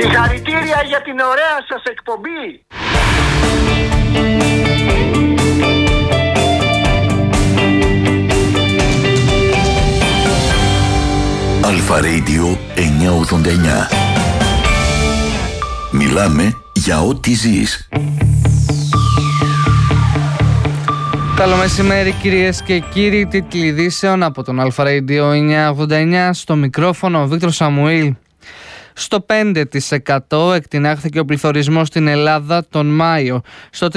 Συγχαρητήρια για την ωραία σας εκπομπή. Αλφα Radio 989. Μιλάμε για ό,τι ζεις. Καλό μεσημέρι κυρίες και κύριοι, τίτλοι ειδήσεων από τον Αλφα Radio 989. Στο μικρόφωνο ο Βίκτορ Σαμουήλ. Στο 5% εκτινάχθηκε ο πληθωρισμός στην Ελλάδα τον Μάιο. Στο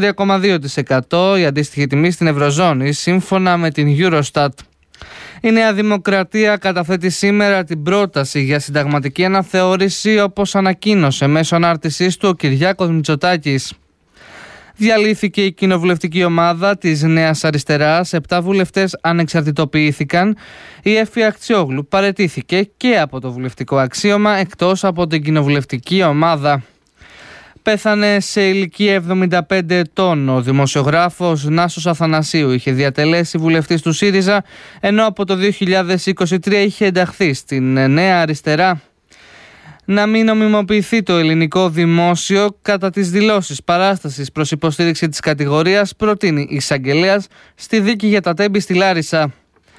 3,2% η αντίστοιχη τιμή στην Ευρωζώνη, σύμφωνα με την Eurostat. Η Νέα Δημοκρατία καταθέτει σήμερα την πρόταση για συνταγματική αναθεώρηση, όπως ανακοίνωσε μέσω ανάρτησής του ο Κυριάκος Μητσοτάκης. Διαλύθηκε η κοινοβουλευτική ομάδα της Νέας Αριστεράς, 7 βουλευτές ανεξαρτητοποιήθηκαν, η Εύη Αχτσιόγλου παραιτήθηκε και από το βουλευτικό αξίωμα εκτός από την κοινοβουλευτική ομάδα. Πέθανε σε ηλικία 75 ετών ο δημοσιογράφος Νάσος Αθανασίου. Είχε διατελέσει βουλευτής του ΣΥΡΙΖΑ, ενώ από το 2023 είχε ενταχθεί στην Νέα Αριστερά. Να μην νομιμοποιηθεί το ελληνικό δημόσιο κατά τις δηλώσεις παράστασης προς υποστήριξη της κατηγορίας, προτείνει εισαγγελέας στη δίκη για τα Τέμπη στη Λάρισα.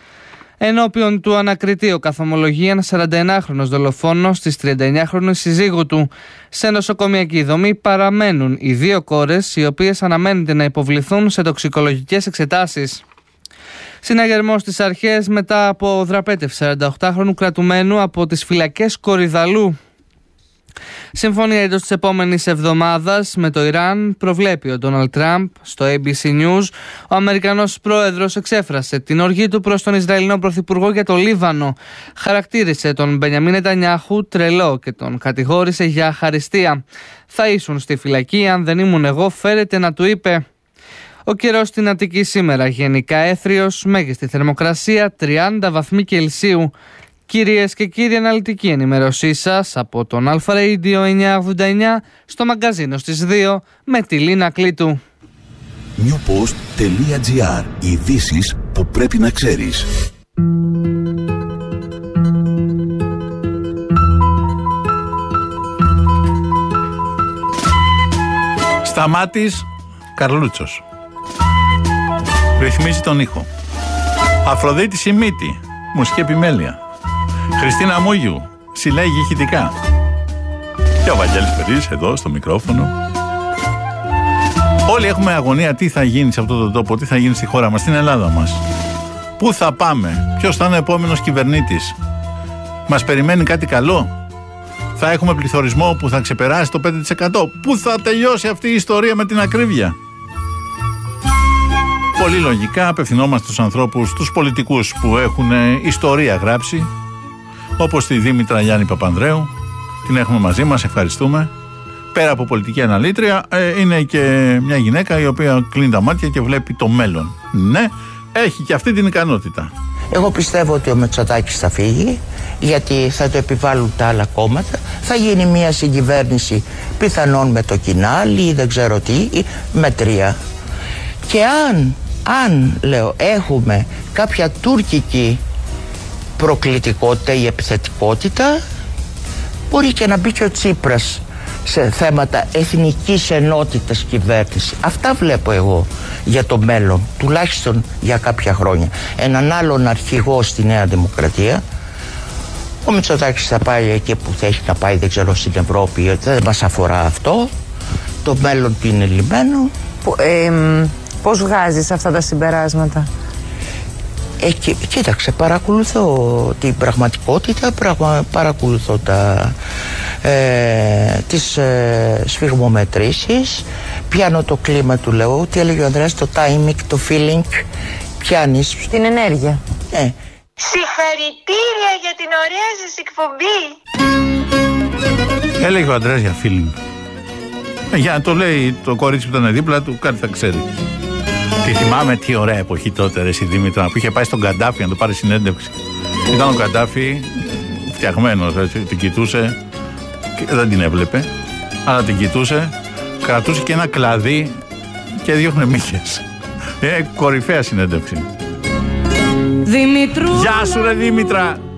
Ενώπιον του ανακριτή ο καθομολογεί ένα 41χρονος δολοφόνος της 39χρονης συζύγου του. Σε νοσοκομιακή δομή παραμένουν οι 2 κόρες, οι οποίες αναμένεται να υποβληθούν σε τοξικολογικές εξετάσεις. Συναγερμός στις αρχές μετά από δραπέτευση 48χρονου κρατουμένου από τις φυλακές Κορυδαλού. Συμφωνία εντός της επόμενης εβδομάδας με το Ιράν προβλέπει ο Ντόναλντ Τραμπ. Στο ABC News ο Αμερικανός πρόεδρος εξέφρασε την οργή του προς τον Ισραηλινό πρωθυπουργό για το Λίβανο. Χαρακτήρισε τον Μπενιαμίν Νετανιάχου τρελό και τον κατηγόρησε για αχαριστία. Θα ήσουν στη φυλακή αν δεν ήμουν εγώ, φέρετε να του είπε. Ο καιρός στην Αττική σήμερα γενικά έθριος, μέγιστη θερμοκρασία 30 βαθμοί Κελσίου. Κυρίες και κύριοι, αναλυτική ενημέρωσή σας από τον Αλφα Radio 989 στο μαγκαζίνο στις 2 με τη Λίνα Κλήτου. newpost.gr. Ειδήσεις που πρέπει να ξέρεις. Σταμάτης Καρλούτσος ρυθμίζει τον ήχο. Αφροδίτη Σιμίτη, μουσική επιμέλεια. Χριστίνα Μούγιου συλλέγει ηχητικά. Και ο Βαγγέλης Περής εδώ στο μικρόφωνο. Όλοι έχουμε αγωνία τι θα γίνει σε αυτόν τον τόπο, τι θα γίνει στη χώρα μας, στην Ελλάδα μας. Πού θα πάμε, ποιος θα είναι ο επόμενος κυβερνήτης. Μας περιμένει κάτι καλό. Θα έχουμε πληθωρισμό που θα ξεπεράσει το 5%. Πού θα τελειώσει αυτή η ιστορία με την ακρίβεια. Πολύ λογικά απευθυνόμαστε στους ανθρώπους, στους πολιτικούς που έχουν ιστορία γράψει, όπως τη Δήμητρα Γιάννη Παπανδρέου. Την έχουμε μαζί μας, ευχαριστούμε. Πέρα από πολιτική αναλήτρια, είναι και μια γυναίκα η οποία κλείνει τα μάτια και βλέπει το μέλλον. Ναι, έχει και αυτή την ικανότητα. Εγώ πιστεύω ότι ο Μητσοτάκης θα φύγει, γιατί θα το επιβάλλουν τα άλλα κόμματα. Θα γίνει μια συγκυβέρνηση πιθανόν με το Κινάλι ή δεν ξέρω τι, ή με 3. Και αν λέω έχουμε κάποια τουρκική προκλητικότητα ή επιθετικότητα, μπορεί και να μπει και ο Τσίπρας σε θέματα εθνικής ενότητας κυβέρνηση. Αυτά βλέπω εγώ για το μέλλον, τουλάχιστον για κάποια χρόνια. Έναν άλλον αρχηγό στη Νέα Δημοκρατία. Ο Μητσοτάκης θα πάει εκεί που θα έχει να πάει, δεν ξέρω, στην Ευρώπη, δεν μας αφορά αυτό. Το μέλλον του είναι λυμμένο. Πώς βγάζεις αυτά τα συμπεράσματα? Κοίταξε, παρακολουθώ την πραγματικότητα, παρακολουθώ τις σφιγμομετρήσεις, πιάνω το κλίμα του λαού, τι έλεγε ο Ανδρέας, το timing, το feeling, πιάνεις την ενέργεια. Συγχαρητήρια για την ωραία σας εκπομπή. Έλεγε ο Ανδρέας για feeling. Για να το λέει το κορίτσι που ήταν δίπλα του, κάτι θα ξέρει. Τη θυμάμαι τι ωραία εποχή τότε, ρε η Δήμητρα, που είχε πάει στον Καντάφη να το πάρει συνέντευξη. Ήταν ο Καντάφη φτιαγμένος, έτσι, την κοιτούσε, δεν την έβλεπε, αλλά την κοιτούσε, κρατούσε και ένα κλαδί και διώχνε μύχες. Κορυφαία συνέντευξη. Δημητρού. Γεια σου ρε Δήμητρα.